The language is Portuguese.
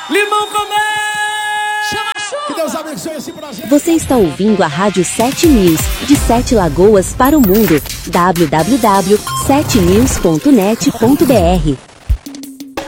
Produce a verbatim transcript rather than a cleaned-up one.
Limão com mel! Que Deus abençoe esse projeto. Você está ouvindo a Rádio sete News, de Sete Lagoas para o mundo. w w w ponto sete news ponto net ponto b r